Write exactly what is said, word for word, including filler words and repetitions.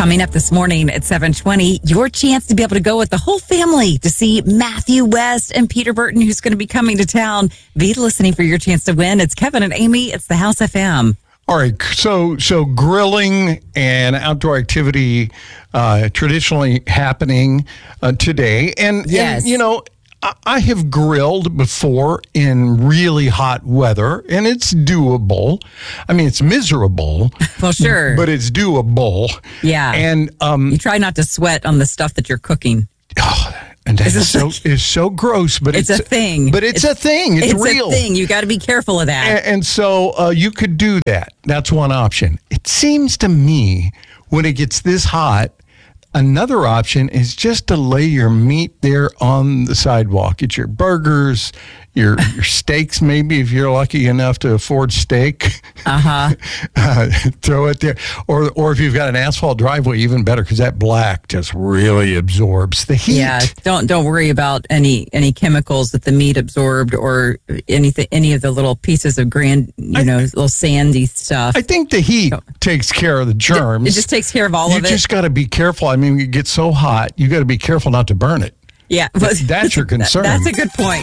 Coming up this morning at seven twenty, your chance to be able to go with the whole family to see Matthew West and Peter Burton, who's going to be coming to town. Be listening for your chance to win. It's Kevin and Amy. It's the House F M. All right, so so grilling and outdoor activity uh, traditionally happening uh, today. And, yes. and, you know, I, I have grilled before in really hot weather, and it's doable. I mean, it's miserable. Well, sure. But it's doable. Yeah. And um, you try not to sweat on the stuff that you're cooking. Oh, and that is so, it's so gross, but it's, it's a thing. But it's, it's a thing. It's, it's real. It's a thing. You got to be careful of that. And, and so uh, you could do that. That's one option. It seems to me when it gets this hot, another option is just to lay your meat there on the sidewalk. Get your burgers, your your steaks, maybe if you're lucky enough to afford steak. Uh-huh. uh, throw it there. Or or if you've got an asphalt driveway, even better, because that black just really absorbs the heat. Yeah, don't don't worry about any any chemicals that the meat absorbed or anything, any of the little pieces of grand, you I, know, little sandy stuff. I think the heat so, takes care of the germs. It, it just takes care of all you of it. You just got to be careful. I mean, it gets so hot, you got to be careful not to burn it. Yeah. That's your concern. That's a good point.